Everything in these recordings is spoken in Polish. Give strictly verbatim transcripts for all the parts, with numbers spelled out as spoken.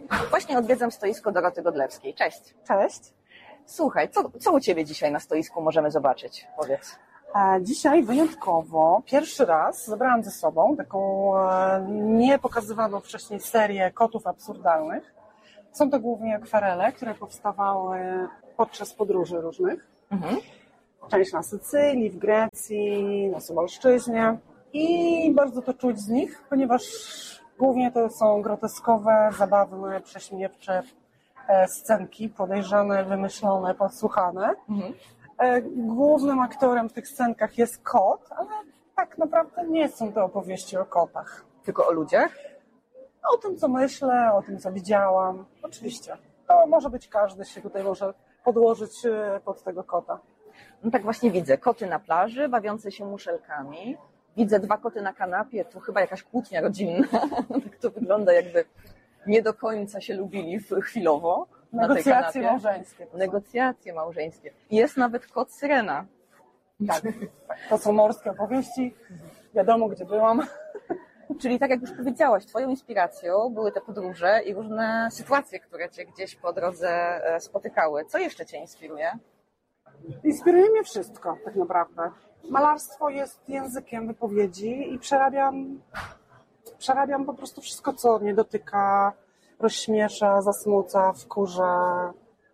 Właśnie odwiedzam stoisko Doroty Godlewskiej. Cześć. Cześć. Słuchaj, co, co u Ciebie dzisiaj na stoisku możemy zobaczyć? Powiedz. A dzisiaj wyjątkowo, pierwszy raz zabrałam ze sobą taką e, niepokazywaną wcześniej serię kotów absurdalnych. Są to głównie akwarele, które powstawały podczas podróży różnych. Mhm. Część na Sycylii, w Grecji, na Suwalszczyźnie. I bardzo to czuć z nich, ponieważ głównie to są groteskowe, zabawne, prześmiewcze scenki, podejrzane, wymyślone, podsłuchane. Mhm. Głównym aktorem w tych scenkach jest kot, ale tak naprawdę nie są to opowieści o kotach. Tylko o ludziach? O tym, co myślę, o tym, co widziałam. Oczywiście. To może być każdy, się tutaj może podłożyć pod tego kota. No tak właśnie widzę. Koty na plaży, bawiące się muszelkami. Widzę dwa koty na kanapie, to chyba jakaś kłótnia rodzinna. Tak to wygląda, jakby nie do końca się lubili chwilowo. Negocjacje małżeńskie. Negocjacje małżeńskie. Jest nawet kot Syrena. Tak, to są morskie opowieści. Wiadomo, gdzie byłam. Czyli tak jak już powiedziałaś, Twoją inspiracją były te podróże i różne sytuacje, które Cię gdzieś po drodze spotykały. Co jeszcze Cię inspiruje? Inspiruje mnie wszystko, tak naprawdę. Malarstwo jest językiem wypowiedzi i przerabiam, przerabiam po prostu wszystko, co mnie dotyka, rozśmiesza, zasmuca, wkurza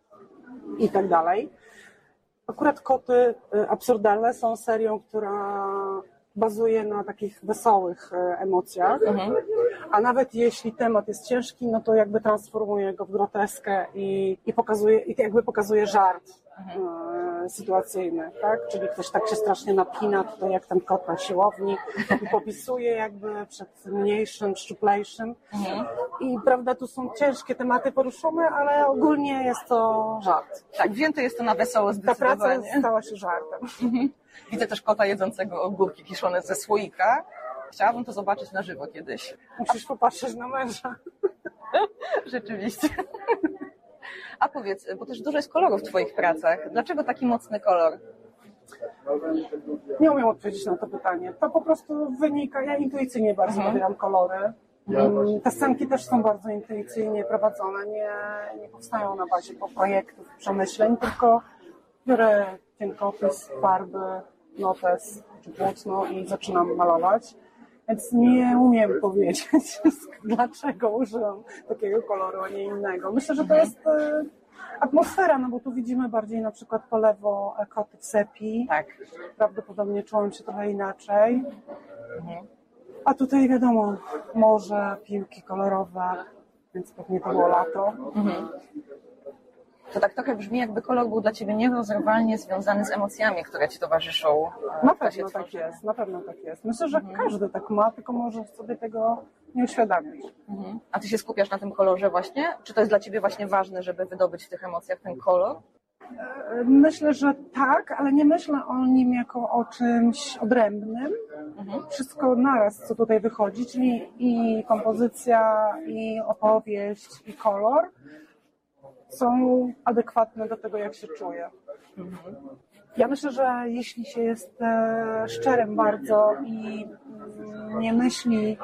i tak dalej. Akurat koty absurdalne są serią, która bazuje na takich wesołych emocjach, mhm. a nawet jeśli temat jest ciężki, no to jakby transformuje go w groteskę i, i pokazuje, i jakby pokazuje żart mhm. e, sytuacyjny, tak? Czyli ktoś tak się strasznie napina tutaj jak ten kot na siłowni i popisuje jakby przed mniejszym, szczuplejszym mhm. i prawda, tu są ciężkie tematy poruszone, ale ogólnie jest to żart. Tak, wzięte jest to na wesoło zdecydowanie. Ta praca stała się żartem. Mhm. Widzę też kota jedzącego ogórki kiszone ze słoika. Chciałabym to zobaczyć na żywo kiedyś. Musisz popatrzeć na męża. Rzeczywiście. A powiedz, bo też dużo jest kolorów w Twoich pracach. Dlaczego taki mocny kolor? Nie umiem odpowiedzieć na to pytanie. To po prostu wynika, ja intuicyjnie bardzo mhm. wybieram kolory. Te scenki też są bardzo intuicyjnie prowadzone. Nie, nie powstają na bazie projektów, przemyśleń, tylko biorę cienkopis, farby, notes czy płótno i zaczynam malować. Więc nie umiem powiedzieć, dlaczego użyłam takiego koloru, a nie innego. Myślę, że to jest atmosfera, no bo tu widzimy bardziej na przykład po lewo koty w sepi. Tak. Prawdopodobnie czułem się trochę inaczej. Mhm. A tutaj wiadomo, morze, piłki kolorowe, więc pewnie to było lato. Mhm. To tak trochę brzmi, jakby kolor był dla Ciebie nierozerwalnie związany z emocjami, które Ci towarzyszą. Na pewno tak jest, na pewno tak jest. Myślę, że mhm. każdy tak ma, tylko może sobie tego nie uświadomić. Mhm. A Ty się skupiasz na tym kolorze właśnie? Czy to jest dla Ciebie właśnie ważne, żeby wydobyć w tych emocjach ten kolor? Myślę, że tak, ale nie myślę o nim jako o czymś odrębnym. Mhm. Wszystko naraz, co tutaj wychodzi, czyli i kompozycja, i opowieść, i kolor są adekwatne do tego, jak się czuję. Mhm. Ja myślę, że jeśli się jest szczerym bardzo i nie myśli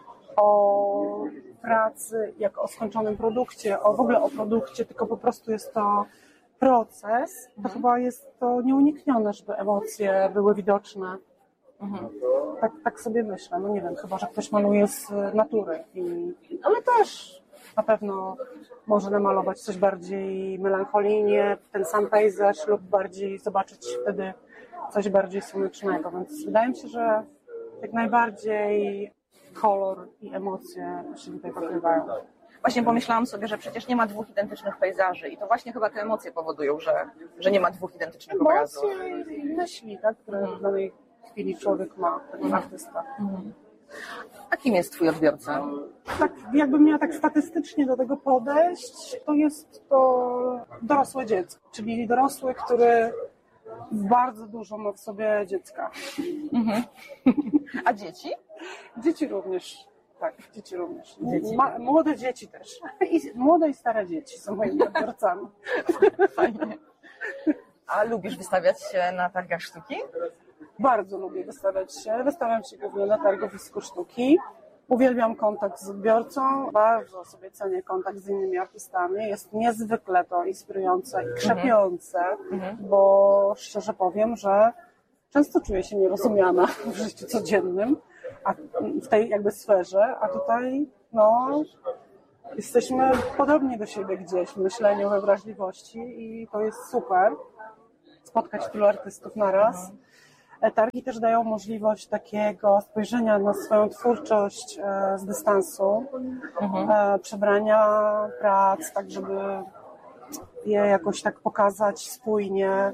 o pracy jako o skończonym produkcie, o w ogóle o produkcie, tylko po prostu jest to proces, to mhm. chyba jest to nieuniknione, żeby emocje były widoczne. Mhm. Tak, tak sobie myślę. No nie wiem, chyba że ktoś maluje z natury. I, ale też na pewno może namalować coś bardziej melancholijnie, ten sam pejzaż lub bardziej zobaczyć wtedy coś bardziej słonecznego. Więc wydaje mi się, że jak najbardziej kolor i emocje się tutaj pokrywają. Właśnie pomyślałam sobie, że przecież nie ma dwóch identycznych pejzaży i to właśnie chyba te emocje powodują, że, że nie ma dwóch identycznych obrazów. Emocje i myśli, tak, które mhm. w danej chwili człowiek ma, taki mhm. artysta. Mhm. A kim jest Twój odbiorca? Tak, jakbym miała tak statystycznie do tego podejść, to jest to dorosłe dziecko, czyli dorosły, który bardzo dużo ma w sobie dziecka. Mhm. A dzieci? Dzieci również. Tak, dzieci również. Dzieci. Ma, młode dzieci też. I, młode i stare dzieci są moimi odbiorcami. Fajnie. A lubisz wystawiać się na targach sztuki? Bardzo lubię wystawiać się. Wystawiam się głównie na targowisku sztuki. Uwielbiam kontakt z odbiorcą, bardzo sobie cenię kontakt z innymi artystami. Jest niezwykle to inspirujące i krzepiące, mhm. bo szczerze powiem, że często czuję się nierozumiana w życiu codziennym, a w tej jakby sferze, a tutaj no, jesteśmy podobni do siebie gdzieś w myśleniu, we wrażliwości i to jest super spotkać tylu artystów naraz. Targi też dają możliwość takiego spojrzenia na swoją twórczość z dystansu, mhm. przebrania prac, tak żeby je jakoś tak pokazać spójnie.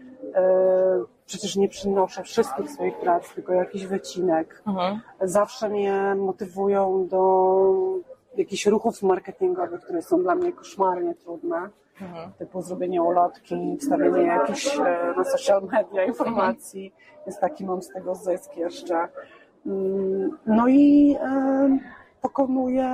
Przecież nie przynoszę wszystkich swoich prac, tylko jakiś wycinek. Mhm. Zawsze mnie motywują do jakichś ruchów marketingowych, które są dla mnie koszmarnie trudne. Mhm. Typu zrobienie ulotki, wstawienie jakichś na social media informacji. Mhm. Więc taki mam z tego zysk jeszcze. No i e, pokonuję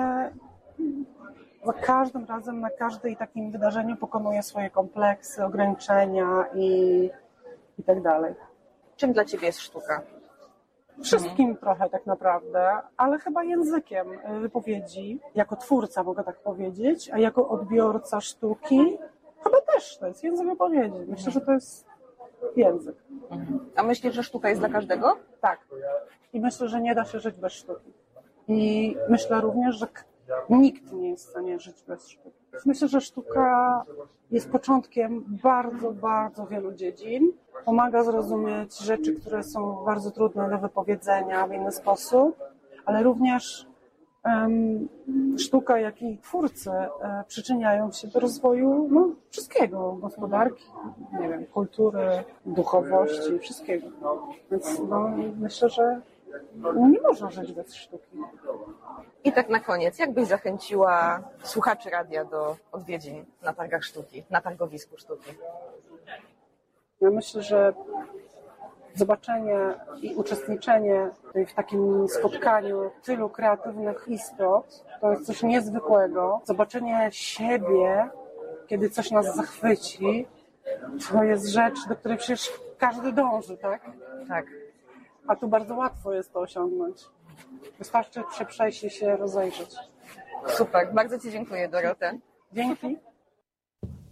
za każdym razem, na każdym takim wydarzeniu pokonuję swoje kompleksy, ograniczenia i, i tak dalej. Czym dla Ciebie jest sztuka? Wszystkim mhm. trochę tak naprawdę, ale chyba językiem wypowiedzi. Jako twórca mogę tak powiedzieć, a jako odbiorca sztuki chyba też to jest język wypowiedzi. Myślę, mhm. że to jest język. Mhm. A myślisz, że sztuka jest dla każdego? Tak. I myślę, że nie da się żyć bez sztuki. I myślę również, że nikt nie jest w stanie żyć bez sztuki. Myślę, że sztuka jest początkiem bardzo, bardzo wielu dziedzin. Pomaga zrozumieć rzeczy, które są bardzo trudne do wypowiedzenia w inny sposób, ale również um, sztuka, jak i twórcy e, przyczyniają się do rozwoju no, wszystkiego, gospodarki, nie wiem, kultury, duchowości, wszystkiego. Więc no, myślę, że nie można żyć bez sztuki. I tak na koniec, jak byś zachęciła słuchaczy radia do odwiedzin na targach sztuki, na targowisku sztuki? Ja myślę, że zobaczenie i uczestniczenie w takim spotkaniu tylu kreatywnych istot to jest coś niezwykłego. Zobaczenie siebie, kiedy coś nas zachwyci, to jest rzecz, do której przecież każdy dąży, tak? Tak. A tu bardzo łatwo jest to osiągnąć. Wystarczy się przejść i się rozejrzeć. Super, bardzo Ci dziękuję, Dorota. Dzięki.